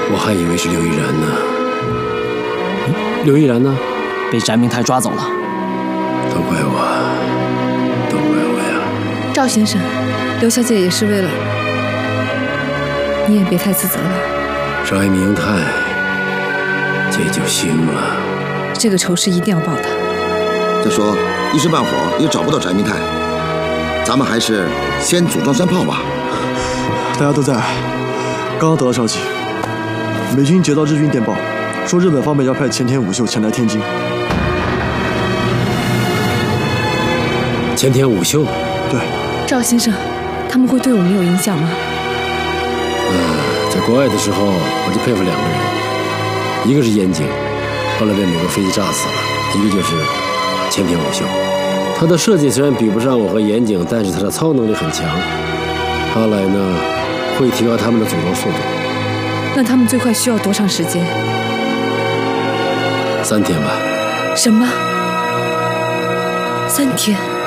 我还以为是刘一然呢。刘一然呢？ 被翟明泰抓走了。 都怪我，都怪我呀！ 赵先生，刘小姐也是为了你，也别太自责了。 翟明泰这就行了。 这个仇是一定要报的。 再说一时半会儿也找不到翟明泰，咱们还是先组装山炮吧。 大家都在。刚刚得到消息，美军接到日军电报，说日本方面要派前田武秀前来天津。 前田武秀？ 对。 赵先生，他们会对我们有影响吗？ 在国外的时候，我就佩服2个人，一个是岩井，后来被美国飞机炸死了；一个就是前田武秀。他的设计虽然比不上我和岩井，但是他的操能力很强。后来呢，会提高他们的组装速度。 那他们最快需要多长时间 ？3天吧。 什么？3天？